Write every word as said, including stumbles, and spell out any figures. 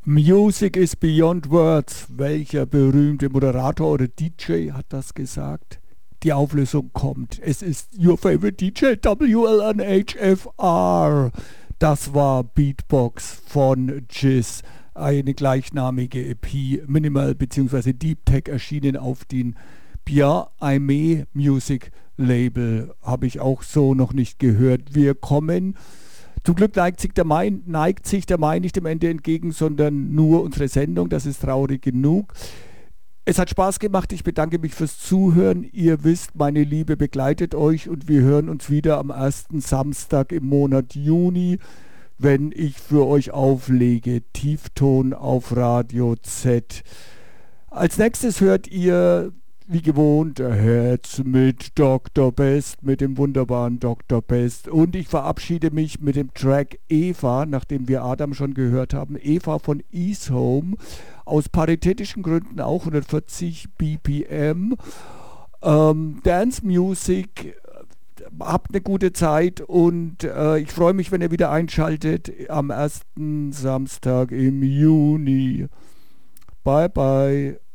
Music is beyond words. Welcher berühmte Moderator oder D J hat das gesagt? Die Auflösung kommt. Es ist Your Favorite D J, W L N H F R. Das war Beatbox von Jizz. Eine gleichnamige E P, Minimal bzw. Deep Tech, erschienen auf den Bien Aimé Music Label. Habe ich auch so noch nicht gehört. Wir kommen... Zum Glück neigt sich, der Mai, neigt sich der Mai nicht dem Ende entgegen, sondern nur unsere Sendung. Das ist traurig genug. Es hat Spaß gemacht. Ich bedanke mich fürs Zuhören. Ihr wisst, meine Liebe begleitet euch und wir hören uns wieder am ersten Samstag im Monat Juni, wenn ich für euch auflege. Tiefton auf Radio Z. Als nächstes hört ihr, wie gewohnt, Herz mit Doktor Best, mit dem wunderbaren Doktor Best. Und ich verabschiede mich mit dem Track Eva, nachdem wir Adam schon gehört haben. Eva von Ease Home, aus paritätischen Gründen auch hundertvierzig B P M. Ähm, Dance Music, habt eine gute Zeit und äh, ich freue mich, wenn ihr wieder einschaltet am ersten Samstag im Juni. Bye bye.